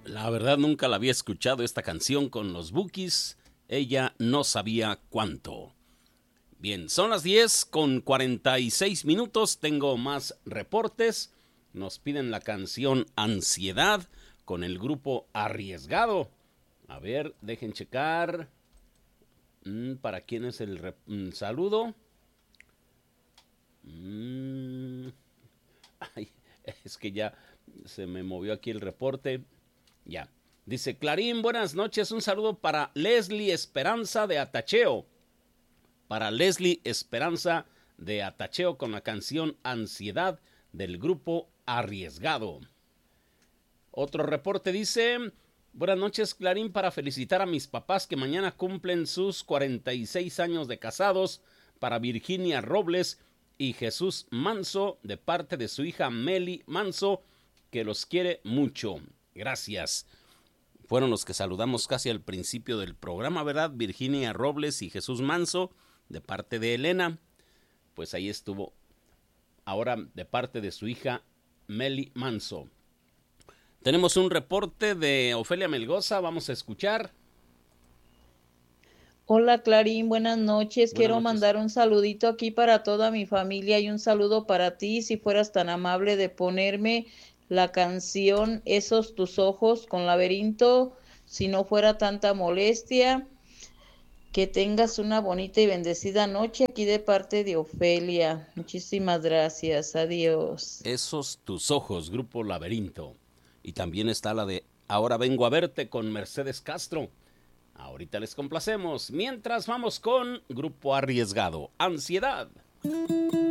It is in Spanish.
La verdad nunca la había escuchado esta canción con los Bukis. Ella no sabía cuánto. Bien, son las 10:46. Tengo más reportes. Nos piden la canción Ansiedad con el grupo Arriesgado. A ver, dejen checar. ¿Para quién es el saludo? Ay, es que ya se me movió aquí el reporte. Ya. Dice Clarín, buenas noches. Un saludo para Leslie Esperanza de Atacheo. Para Leslie Esperanza de Atacheo con la canción Ansiedad del grupo Arriesgado. Otro reporte dice, buenas noches Clarín, para felicitar a mis papás que mañana cumplen sus 46 años de casados, para Virginia Robles y Jesús Manso de parte de su hija Meli Manso, que los quiere mucho. Gracias. Fueron los que saludamos casi al principio del programa, ¿verdad? Virginia Robles y Jesús Manso, de parte de Elena. Pues ahí estuvo. Ahora de parte de su hija Meli Manso. Tenemos un reporte de Ofelia Melgoza. Vamos a escuchar. Hola Clarín, buenas noches. Buenas Quiero noches. mandar un saludito aquí para toda mi familia y un saludo para ti, si fueras tan amable de ponerme la canción Esos tus ojos con Laberinto, si no fuera tanta molestia. Que tengas una bonita y bendecida noche aquí de parte de Ofelia. Muchísimas gracias. Adiós. Esos tus ojos, grupo Laberinto. Y también está la de Ahora vengo a verte con Mercedes Castro. Ahorita les complacemos. Mientras vamos con Grupo Arriesgado. Ansiedad.